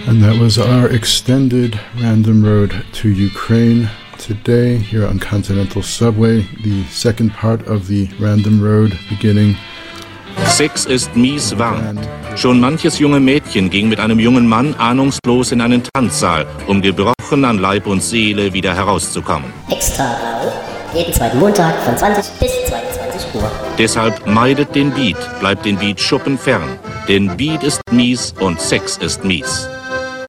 And that was our extended random road to Ukraine. Today, here on Continental Subway, the second part of the random road beginning. Sex ist mies warm. Schon manches junge Mädchen ging mit einem jungen Mann ahnungslos in einen Tanzsaal, um gebrochen an Leib und Seele wieder herauszukommen. Extra Blau, jeden zweiten Montag von 20 bis 22 Uhr. Deshalb meidet den Beat, bleibt den Beat-Schuppen fern. Denn Beat ist mies und Sex ist mies.